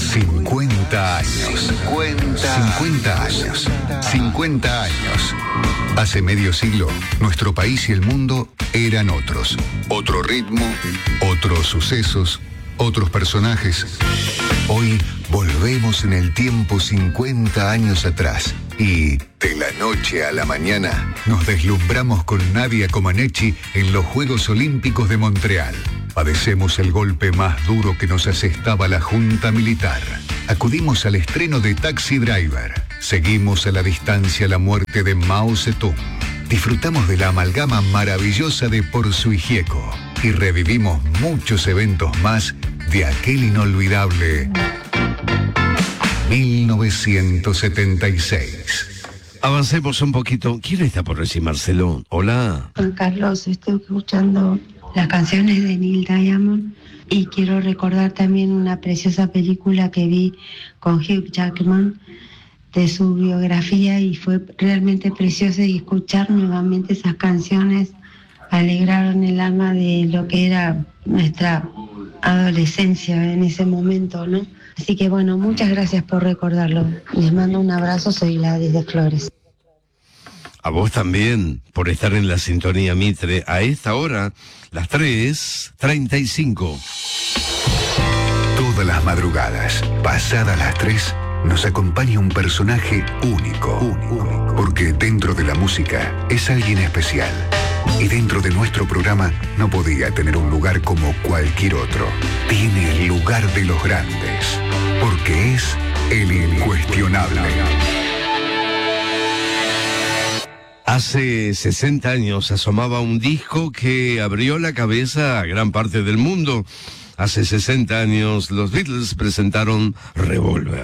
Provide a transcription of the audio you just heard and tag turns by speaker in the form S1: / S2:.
S1: 50 años. 50 años. 50 años. Hace medio siglo, nuestro país y el mundo eran otros. Otro ritmo, otros sucesos, otros personajes. Hoy volvemos en el tiempo 50 años atrás y, de la noche a la mañana, nos deslumbramos con Nadia Comaneci en los Juegos Olímpicos de Montreal. Padecemos el golpe más duro que nos asestaba la Junta Militar. Acudimos al estreno de Taxi Driver. Seguimos a la distancia la muerte de Mao Zedong. Disfrutamos de la amalgama maravillosa de Porzu y Gieco. Y revivimos muchos eventos más de aquel inolvidable 1976.
S2: Avancemos un poquito. ¿Quién está por recibírselo? Hola.
S3: Juan Carlos, estoy escuchando las canciones de Neil Diamond y quiero recordar también una preciosa película que vi con Hugh Jackman de su biografía y fue realmente preciosa, y escuchar nuevamente esas canciones alegraron el alma de lo que era nuestra adolescencia en ese momento, ¿no? Así que bueno, muchas gracias por recordarlo. Les mando un abrazo, soy Gladys de Flores.
S2: A vos también, por estar en la sintonía Mitre a esta hora, las 3:35.
S1: Todas las madrugadas, pasadas las 3, nos acompaña un personaje único. Porque dentro de la música es alguien especial. Y dentro de nuestro programa no podía tener un lugar como cualquier otro. Tiene el lugar de los grandes. Porque es el incuestionable.
S2: Hace 60 años asomaba un disco que abrió la cabeza a gran parte del mundo. Hace 60 años los Beatles presentaron Revolver.